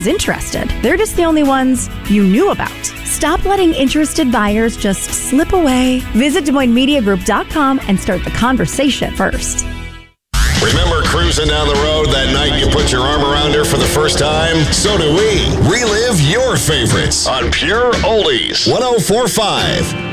interested. They're just the only ones you knew about. Stop letting interested buyers just slip away. Visit DesMoinesMediaGroup.com and start the conversation first. Remember cruising down the road that night you put your arm around her for the first time? So do we. Relive your favorites on Pure Oldies 104.5.